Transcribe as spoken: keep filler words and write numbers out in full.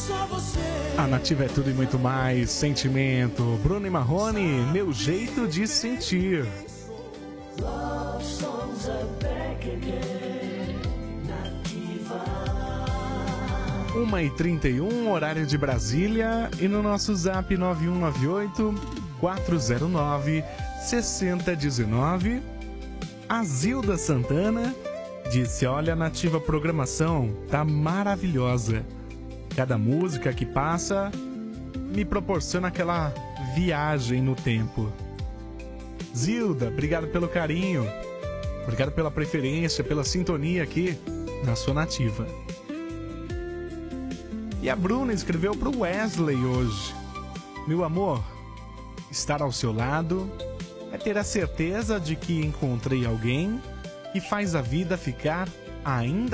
A Nativa é tudo e muito mais. Sentimento. Bruno e Marrone, meu jeito de sentir. uma e trinta e um, horário de Brasília. E no nosso zap nove um nove oito, quatro zero nove, seis zero um nove. A Zilda Santana disse: olha, Nativa, a programação tá maravilhosa. Cada música que passa me proporciona aquela viagem no tempo. Zilda, obrigado pelo carinho. Obrigado pela preferência, pela sintonia aqui na sua Nativa. E a Bruna escreveu para o Wesley hoje: meu amor, estar ao seu lado é ter a certeza de que encontrei alguém que faz a vida ficar ainda